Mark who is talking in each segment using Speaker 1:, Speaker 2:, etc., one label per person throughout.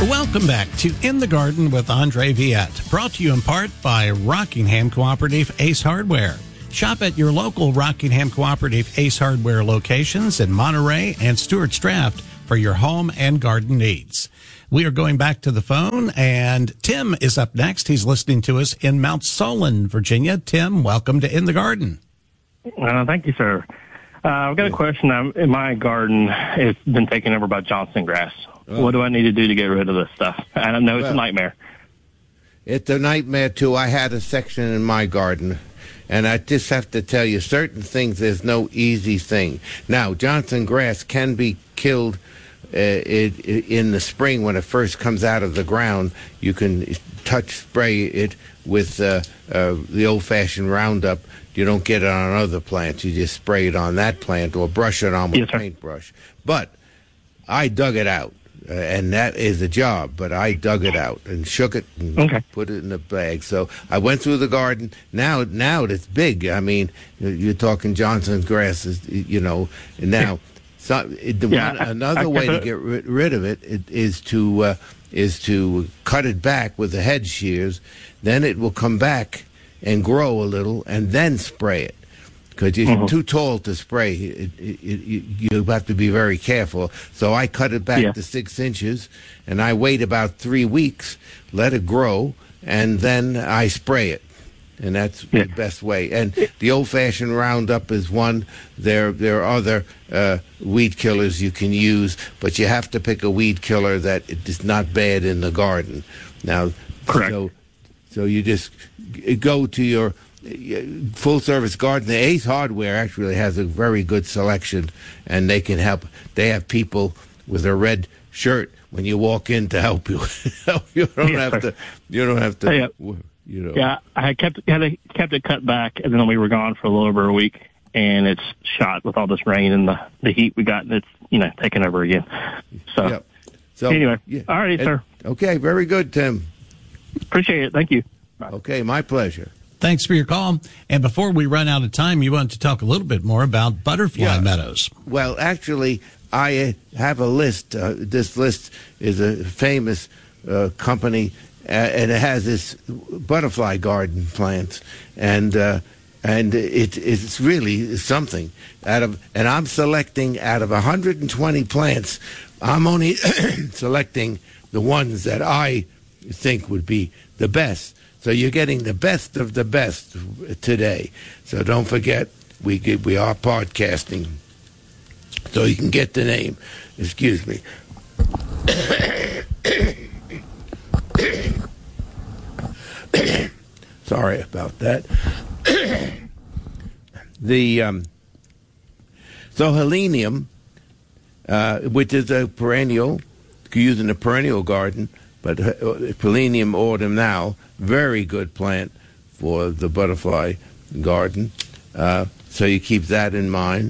Speaker 1: Welcome back to In the Garden with Andre Viette, brought to you in part by Rockingham Cooperative Ace Hardware. Shop at your local Rockingham Cooperative Ace Hardware locations in Monterey and Stewart's Draft for your home and garden needs. We are going back to the phone, and Tim is up next. He's listening to us in Mount Solon, Virginia. Tim, welcome to In the Garden.
Speaker 2: Thank you, sir. I've got a question. In my garden, it's been taken over by Johnson grass. Oh. What do I need to do to get rid of this stuff? I don't know. It's a nightmare.
Speaker 3: It's a nightmare, too. I had a section in my garden, and I just have to tell you, certain things, there's no easy thing. Now, Johnson grass can be killed in the spring when it first comes out of the ground. You can spray it with the old-fashioned Roundup. You don't get it on other plants. You just spray it on that plant or brush it on with a paintbrush. But I dug it out, and that is a job. But I dug it out and shook it and put it in a bag. So I went through the garden. Now it's big. I mean, you're talking Johnson's grass, now. Another way to get rid of it is to cut it back with the head shears. Then it will come back and grow a little, and then spray it. Because it's too tall to spray. You have to be very careful. So I cut it back to 6 inches, and I wait about 3 weeks, let it grow, and then I spray it. And that's the best way. And the old-fashioned Roundup is one. There are other weed killers you can use, but you have to pick a weed killer that is not bad in the garden. Now,
Speaker 2: correct.
Speaker 3: So you just go to your full-service garden. The Ace Hardware actually has a very good selection, and they can help. They have people with a red shirt when you walk in to help you. You don't have to.
Speaker 2: Yeah, I kept it cut back, and then we were gone for a little over a week, and it's shot with all this rain and the heat we got, and it's taken over again. So anyway, all right, sir.
Speaker 3: Okay, very good, Tim.
Speaker 2: Appreciate it. Thank you. Bye.
Speaker 3: Okay, my pleasure.
Speaker 1: Thanks for your call. And before we run out of time, you wanted to talk a little bit more about butterfly meadows.
Speaker 3: Well, actually, I have a list. This list is a famous company, and it has this butterfly garden plants, and it's really something. And I'm selecting out of 120 plants, I'm only selecting the ones that I think would be the best. So you're getting the best of the best today. So don't forget, we are podcasting, so you can get the name. Excuse me. Sorry about that. So Helenium, which is a perennial, you can use in a perennial garden, but Helenium autumn now, very good plant for the butterfly garden. So you keep that in mind.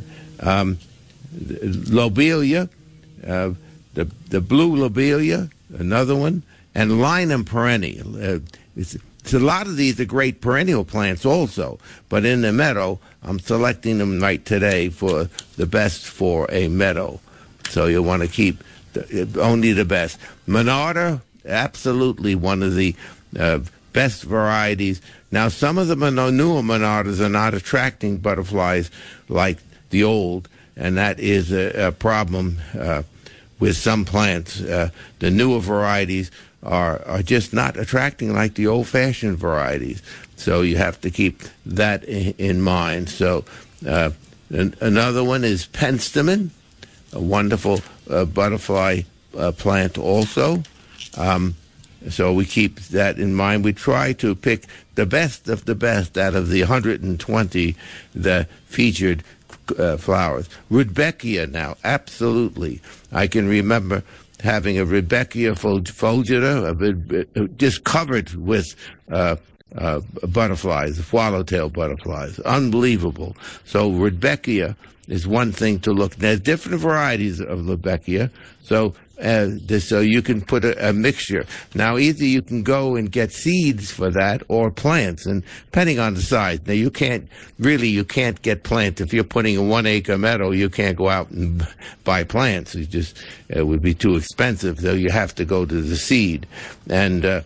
Speaker 3: Lobelia, the blue lobelia, another one, and Linum perennial. So a lot of these are great perennial plants also, but in the meadow, I'm selecting them right today for the best for a meadow. So you want to keep only the best. Monarda, absolutely one of the best varieties. Now, some of the newer Monardas are not attracting butterflies like the old, and that is a problem with some plants. The newer varieties are just not attracting like the old-fashioned varieties. So you have to keep that in mind. So another one is penstemon, a wonderful butterfly plant also. So we keep that in mind. We try to pick the best of the best out of the 120 the featured flowers. Rudbeckia now, absolutely. I can remember having a Rudbeckia fulgida, just covered with butterflies, swallowtail butterflies. Unbelievable. So Rudbeckia is one thing to look. There's different varieties of Rudbeckia, so you can put a mixture. Now, either you can go and get seeds for that or plants, and depending on the size. Now, you can't get plants. If you're putting a 1 acre meadow, you can't go out and buy plants. It would be too expensive, so you have to go to the seed. And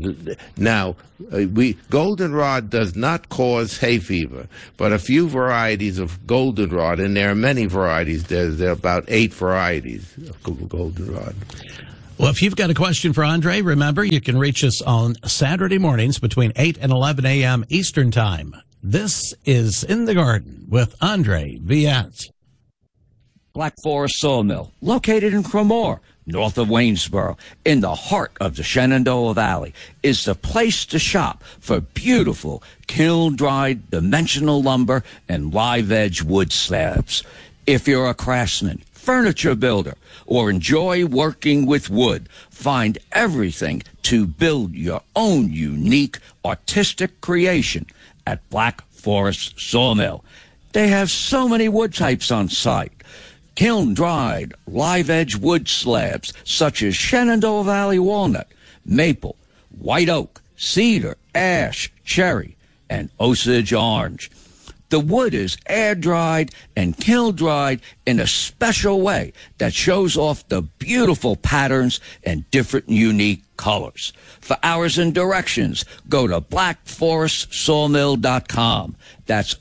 Speaker 3: goldenrod does not cause hay fever, but a few varieties of goldenrod, and there are many varieties. There are about 8 varieties of goldenrod.
Speaker 1: Well, if you've got a question for Andre, remember you can reach us on Saturday mornings between 8 and 11 a.m. Eastern Time. This is In the Garden with Andre Viette.
Speaker 4: Black Forest Sawmill, located in Cremore, north of Waynesboro, in the heart of the Shenandoah Valley, is the place to shop for beautiful kiln-dried dimensional lumber and live-edge wood slabs. If you're a craftsman, furniture builder, or enjoy working with wood, find everything to build your own unique artistic creation at Black Forest Sawmill. They have so many wood types on site. Kiln-dried, live-edge wood slabs such as Shenandoah Valley walnut, maple, white oak, cedar, ash, cherry, and Osage orange. The wood is air-dried and kiln-dried in a special way that shows off the beautiful patterns and different unique colors. For hours and directions, go to blackforestsawmill.com. That's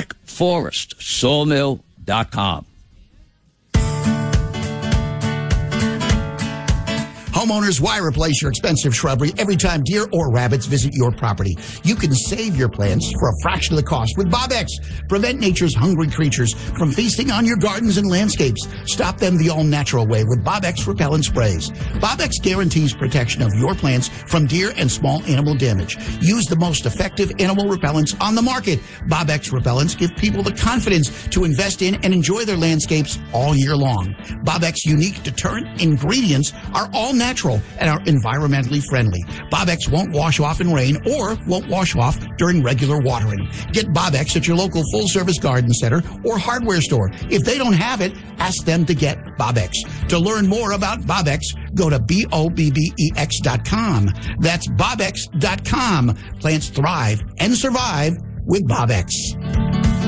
Speaker 4: blackforestsawmill.com.
Speaker 5: Homeowners, why replace your expensive shrubbery every time deer or rabbits visit your property? You can save your plants for a fraction of the cost with Bob-X. Prevent nature's hungry creatures from feasting on your gardens and landscapes. Stop them the all-natural way with Bob-X repellent sprays. Bob-X guarantees protection of your plants from deer and small animal damage. Use the most effective animal repellents on the market. Bob-X repellents give people the confidence to invest in and enjoy their landscapes all year long. Bob-X unique deterrent ingredients are all natural and are environmentally friendly. Bob-X won't wash off in rain or won't wash off during regular watering. Get Bob-X at your local full-service garden center or hardware store. If they don't have it, ask them to get Bob-X. To learn more about Bob-X, go to BOBBEX.com. That's BOBX.com. Plants thrive and survive with Bob-X.